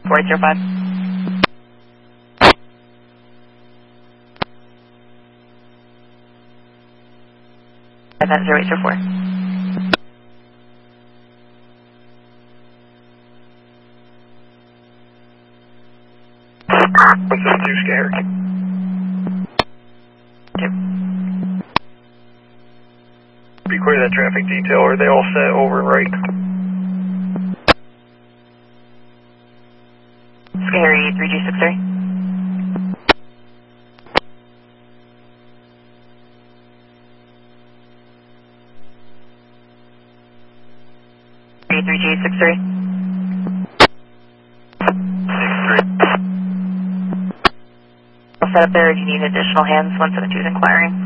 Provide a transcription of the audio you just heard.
4805. 0804. What's this too scared? Be clear that traffic detail. Are they all set over right? Scary 3G63. G63. 63. I'll set up there. Do you need additional hands? 172 is inquiring.